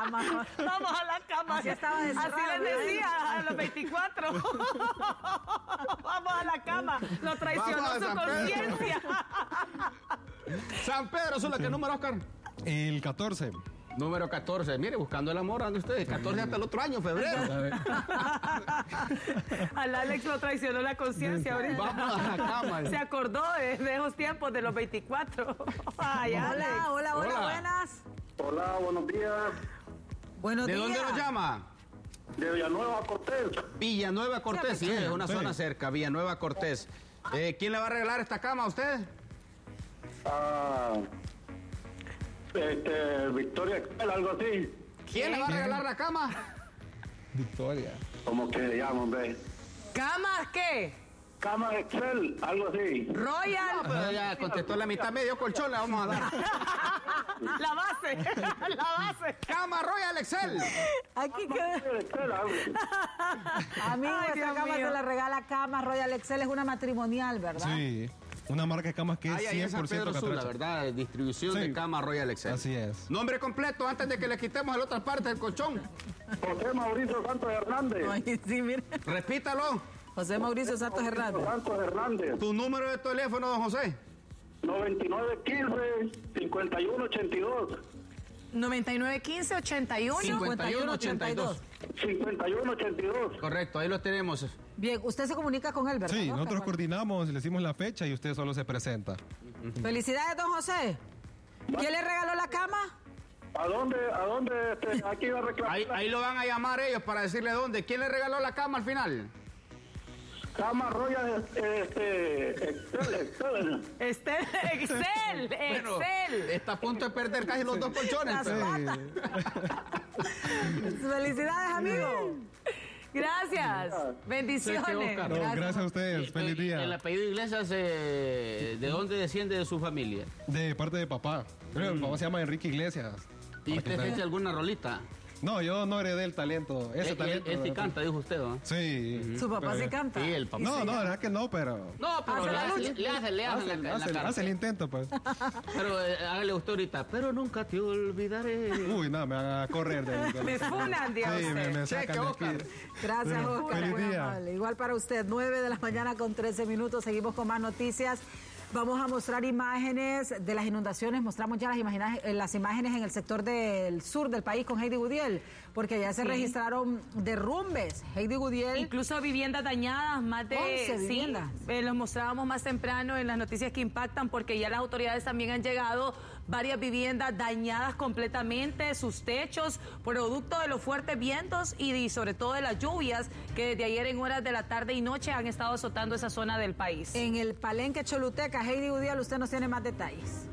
cama. Vamos a la cama. Así estaba Así les decía a los 24. Vamos a la cama. Lo traicionó su conciencia. San Pedro Sula, ¿qué número, Oscar? El 14. Número 14. Mire, buscando el amor, ande ustedes. 14 hasta el otro año, febrero. Al Alex lo traicionó la conciencia ahorita. Vamos a la cama. Se acordó de esos tiempos de los 24. Ay, Alex. Hola, Hola. buenas. Hola, buenos días. Buenos ¿De días. dónde nos llama? De Villanueva Cortés. Villanueva Cortés, sí, es una zona cerca, Villanueva Cortés. ¿Quién le va a regalar esta cama a usted? Victoria Excel, algo así. ¿Quién le va a regalar la cama? Victoria. ¿Cómo que se llama, hombre? ¿Camas qué? Cama Excel, algo así. Royal. No, pero ya contestó la mitad, medio colchón le vamos a dar. La base. La base. Cama Royal Excel. Aquí que... Excel, algo. Amigo, Ay, esta Dios cama mío. se la regala Cama Royal Excel, es una matrimonial, ¿verdad? Sí. Una marca de camas que es Ahí en San 100% Pedro Sula, catracha. ¿verdad? Distribución Sí. de cama Royal Excel. Así es. Nombre completo antes de que le quitemos la otra parte del colchón. José Mauricio Santos Hernández. Ay, sí, mire. Repítalo. José Mauricio Santos Hernández. Santos Hernández. Tu número de teléfono, don José. 9915-5182. 9915-81. 5182. 5182. Correcto, ahí lo tenemos. Bien, usted se comunica con él, ¿verdad? Sí, Oscar? nosotros coordinamos, le decimos la fecha y usted solo se presenta. Felicidades, don José. ¿Quién le regaló la cama? ¿A dónde aquí va a reclamar? Ahí lo van a llamar ellos para decirle dónde. ¿Quién le regaló la cama al final? Cama Royal Excel. Excel. Bueno, Excel. está a punto de perder casi los dos colchones. Las pero- patas. Felicidades, amigo. Gracias. Bendiciones. Se equivoca. No, gracias a ustedes. Feliz día. El apellido Iglesias, ¿de dónde desciende de su familia? De parte de papá. Creo que mi papá se llama Enrique Iglesias. ¿Y usted Para que echa alguna rolita? No, yo no heredé el talento. Ese talento. Él sí canta, dijo usted, ¿no? Sí. Su papá Pero- sí canta. Sí, el papá. No, la verdad que no, pero. No, pero Hace la lucha. le hace en la cara. Hace el intento, pues. Pero hágale usted ahorita. Pero nunca te olvidaré. Uy, no, me van a correr de Me funan, Dios. Sí, me Cheque, sacan de Oscar. aquí. Gracias, Bueno, Oscar. feliz Muy día. amable. Igual para usted, 9 de la mañana con 13 minutos. Seguimos con más noticias. Vamos a mostrar imágenes de las inundaciones. Mostramos ya las imágenes en el sector del sur del país con Heidi Gudiel, porque ya se registraron derrumbes. Heidi Gudiel. Incluso viviendas dañadas, más de 11 viviendas. Los mostrábamos más temprano en las noticias que impactan, porque ya las autoridades también han llegado, varias viviendas dañadas completamente, sus techos, producto de los fuertes vientos y sobre todo de las lluvias que desde ayer en horas de la tarde y noche han estado azotando esa zona del país. En el Palenque Choluteca, Heidi Gudiel, usted nos tiene más detalles.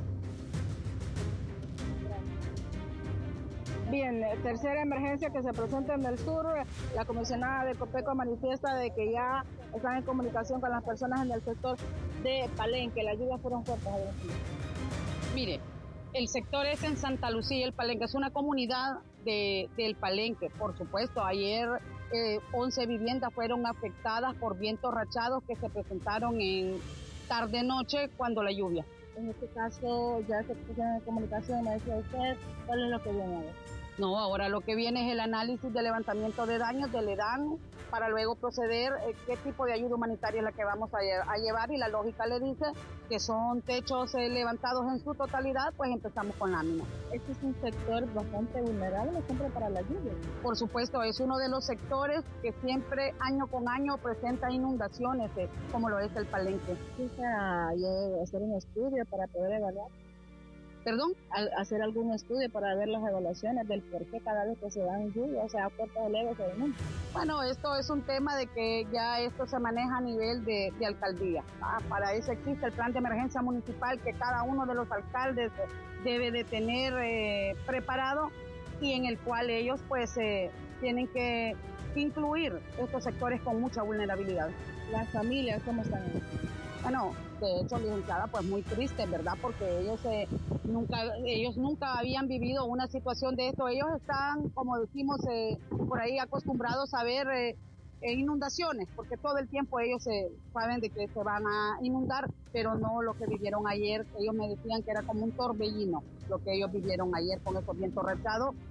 Bien, tercera emergencia que se presenta en el sur. La comisionada de Copeco manifiesta de que ya están en comunicación con las personas en el sector de Palenque. Las lluvias fueron fuertes. Mire, el sector es en Santa Lucía, el Palenque es una comunidad del Palenque. Por supuesto, ayer 11 viviendas fueron afectadas por vientos rachados que se presentaron en tarde-noche cuando la lluvia. En este caso ya se pusieron en comunicación, me decía usted, ¿cuál es lo que viene ahora? No, ahora lo que viene es el análisis de levantamiento de daños del EDAN para luego proceder qué tipo de ayuda humanitaria es la que vamos a llevar, y la lógica le dice que son techos levantados en su totalidad, pues empezamos con láminas. Este es un sector bastante vulnerable siempre para la lluvia. Por supuesto, es uno de los sectores que siempre año con año presenta inundaciones, como lo es el Palenque. Quizá hacer un estudio para poder evaluar. ¿Perdón? Hacer algún estudio para ver las evaluaciones del por qué cada vez que se dan lluvias, o sea, puertas de leve se denuncia. Bueno, esto es un tema de que ya esto se maneja a nivel de alcaldía. Para eso existe el plan de emergencia municipal que cada uno de los alcaldes debe de tener preparado, y en el cual ellos pues tienen que incluir estos sectores con mucha vulnerabilidad. Las familias, ¿cómo están? Bueno, de hecho, licenciada, pues muy triste, ¿verdad? Porque ellos nunca habían vivido una situación de esto. Ellos están, como decimos, por ahí acostumbrados a ver inundaciones, porque todo el tiempo ellos saben de que se van a inundar, pero no lo que vivieron ayer. Ellos me decían que era como un torbellino lo que ellos vivieron ayer con esos vientos rachados.